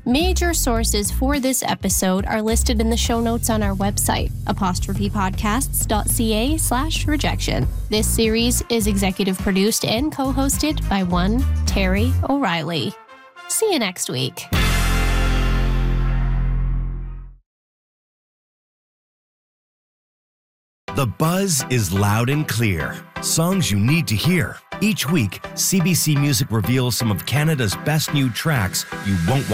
Major sources for this episode are listed in the show notes on our website, apostrophePodcasts.ca/rejection. This series is executive produced and co-hosted by one Terry O'Reilly. See you next week. The buzz is loud and clear. Songs you need to hear. Each week, CBC Music reveals some of Canada's best new tracks you won't want